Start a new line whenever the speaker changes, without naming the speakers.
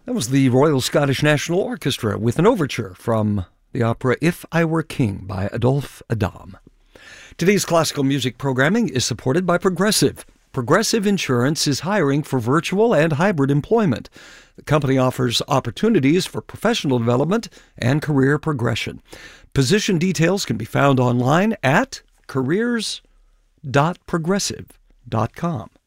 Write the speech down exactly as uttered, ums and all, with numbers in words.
That was the Royal Scottish National Orchestra with an overture from the opera If I Were King by Adolphe Adam. Today's classical music programming is supported by Progressive. Progressive Insurance is hiring for virtual and hybrid employment. The company offers opportunities for professional development and career progression. Position details can be found online at careers dot progressive dot com.